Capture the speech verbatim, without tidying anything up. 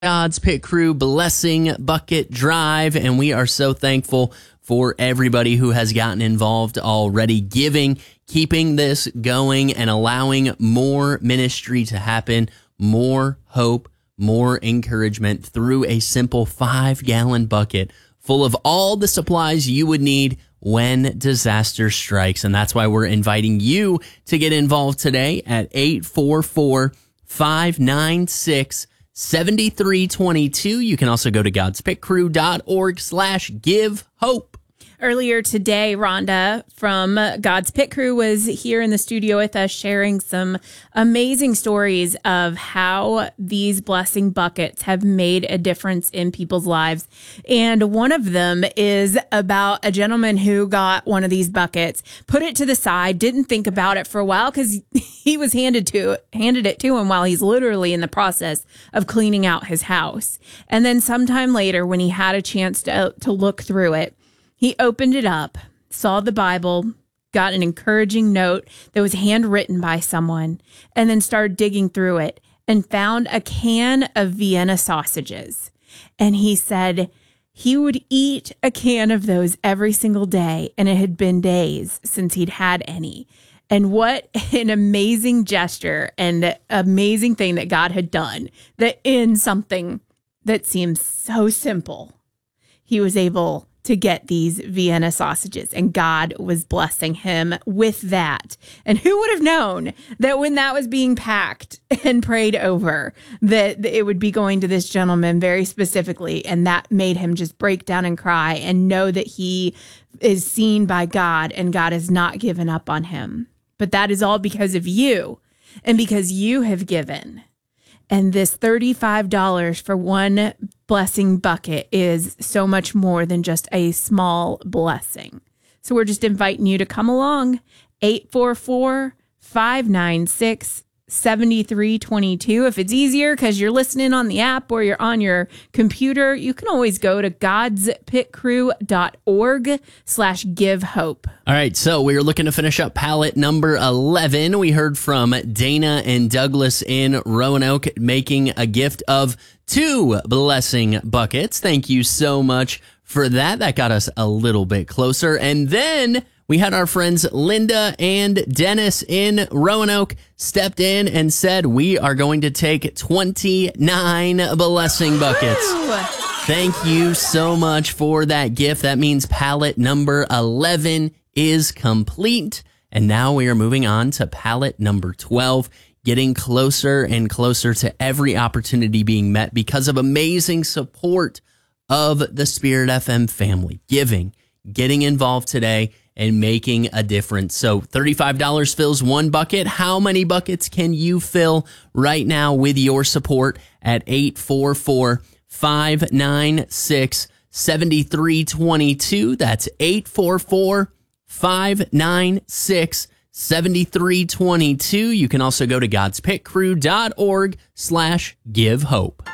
God's Pit Crew Blessing Bucket Drive, and we are so thankful for everybody who has gotten involved already, giving, keeping this going, and allowing more ministry to happen, more hope, more encouragement through a simple five-gallon bucket full of all the supplies you would need when disaster strikes. And that's why we're inviting you to get involved today at eight four four, five nine six, seven three two two. You can also go to godspitcrew.org slash give hope. Earlier today, Rhonda from God's Pit Crew was here in the studio with us sharing some amazing stories of how these blessing buckets have made a difference in people's lives. And one of them is about a gentleman who got one of these buckets, put it to the side, didn't think about it for a while because he was handed to handed it to him while he's literally in the process of cleaning out his house. And then sometime later, when he had a chance to, to look through it, he opened it up, saw the Bible, got an encouraging note that was handwritten by someone, and then started digging through it and found a can of Vienna sausages. And he said he would eat a can of those every single day, and it had been days since he'd had any. And what an amazing gesture and amazing thing that God had done, that in something that seems so simple, he was able to get these Vienna sausages, and God was blessing him with that. And who would have known that when that was being packed and prayed over, that it would be going to this gentleman very specifically, and that made him just break down and cry and know that he is seen by God and God has not given up on him. But that is all because of you and because you have given. And this thirty-five dollars for one blessing bucket is so much more than just a small blessing. So we're just inviting you to come along. eight four four, five nine six, seven three two two. If it's easier because you're listening on the app or you're on your computer, you can always go to godspitcrew.org slash give hope. All right, so we are looking to finish up pallet number eleven. We heard from Dana and Douglas in Roanoke making a gift of two blessing buckets. Thank you so much for that. That got us a little bit closer. And then we had our friends Linda and Dennis in Roanoke stepped in and said, we are going to take twenty-nine blessing buckets. Thank you so much for that gift. That means pallet number eleven is complete. And now we are moving on to pallet number twelve, getting closer and closer to every opportunity being met because of amazing support of the Spirit F M family, giving, getting involved today, and making a difference. So thirty-five dollars fills one bucket. How many buckets can you fill right now with your support at eight four four, five nine six, seven three two two? That's eight four four, five nine six, seven three two two. You can also go to godspitcrew.org slash give hope.